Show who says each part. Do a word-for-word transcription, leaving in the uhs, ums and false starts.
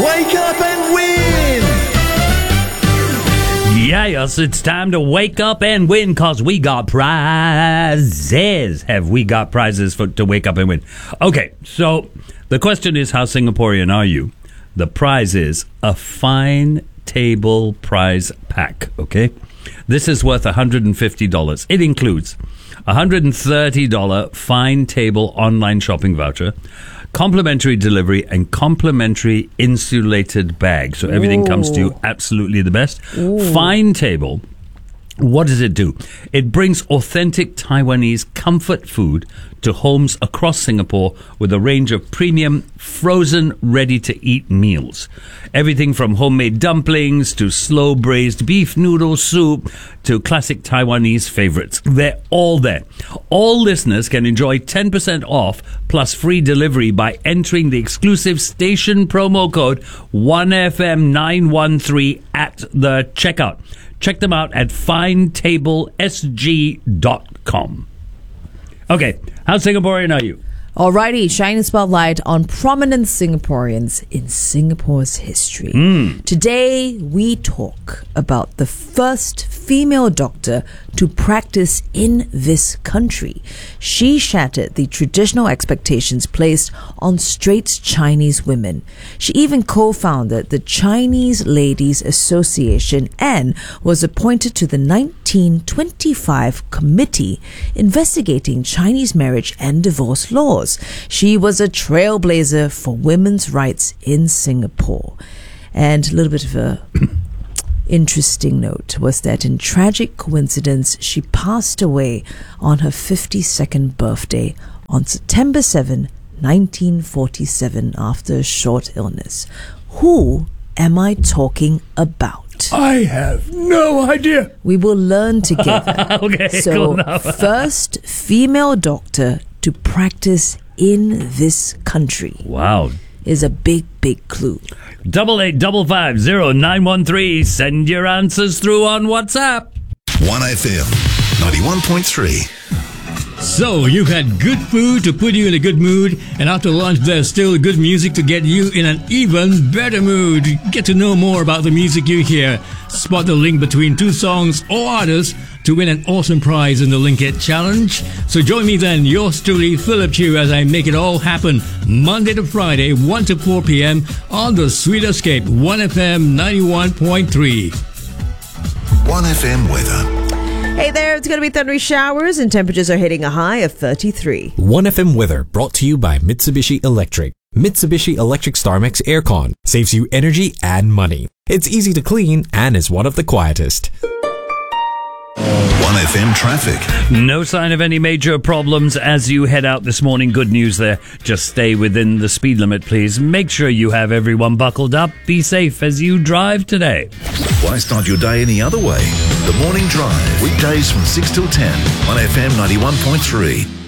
Speaker 1: Wake up and win!
Speaker 2: Yeah, yes, it's time to wake up and win because we got prizes. Have we got prizes for to wake up and win? Okay, so the question is, how Singaporean are you? The prize is a fine table prize pack, okay? This is worth one hundred fifty dollars. It includes a one hundred thirty dollars fine table online shopping voucher, complimentary delivery, and complimentary insulated bag. So everything Ooh. comes to you absolutely the best. Ooh. Fine table. What does it do? It brings authentic Taiwanese comfort food to homes across Singapore with a range of premium, frozen, ready-to-eat meals. Everything from homemade dumplings to slow-braised beef noodle soup to classic Taiwanese favorites. They're all there. All listeners can enjoy ten percent off plus free delivery by entering the exclusive station promo code one F M nine one three at the checkout. Check them out at fine table s g dot com. Okay, how Singaporean are you?
Speaker 3: Alrighty, shine a spotlight on prominent Singaporeans in Singapore's history.
Speaker 2: Mm.
Speaker 3: Today, we talk about the first female doctor to practice in this country. She shattered the traditional expectations placed on straight Chinese women. She even co-founded the Chinese Ladies Association and was appointed to the nineteen twenty-five committee investigating Chinese marriage and divorce laws. She was a trailblazer for women's rights in Singapore. And a little bit of a interesting note was that in tragic coincidence, she passed away on her fifty-second birthday on September seventh, nineteen forty-seven, after a short illness. Who am I talking about?
Speaker 2: I have no idea.
Speaker 3: We will learn together.
Speaker 2: Okay,
Speaker 3: so,
Speaker 2: cool
Speaker 3: first female doctor to practice in this country.
Speaker 2: Wow.
Speaker 3: Is a big, big clue.
Speaker 2: Double eight double five zero nine one three. Send your answers through on WhatsApp.
Speaker 1: one F M ninety-one point three.
Speaker 4: So, you've had good food to put you in a good mood, and after lunch there's still good music to get you in an even better mood. Get to know more about the music you hear. Spot the link between two songs or artists to win an awesome prize in the Link It Challenge. So join me then, yours truly, Philip Chew, as I make it all happen Monday to Friday, one to four p.m. on the Sweet Escape, one F M ninety-one point three.
Speaker 1: one F M weather.
Speaker 3: Hey there, it's going to be thundery showers and temperatures are hitting a high of thirty-three.
Speaker 5: one F M weather brought to you by Mitsubishi Electric. Mitsubishi Electric StarMax Aircon saves you energy and money. It's easy to clean and is one of the quietest.
Speaker 1: one F M traffic.
Speaker 2: No sign of any major problems as you head out this morning. Good news there. Just stay within the speed limit, please. Make sure you have everyone buckled up. Be safe as you drive today.
Speaker 1: Why start your day any other way? The Morning Drive, weekdays from six till ten, on F M ninety-one point three.